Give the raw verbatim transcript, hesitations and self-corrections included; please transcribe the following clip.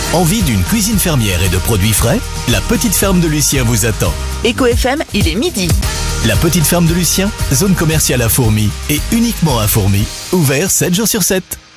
Envie d'une cuisine fermière et de produits frais? La petite ferme de Lucien vous attend. Éco F M, il est midi. La petite ferme de Lucien, zone commerciale à Fourmies et uniquement à Fourmies, ouvert sept jours sur sept.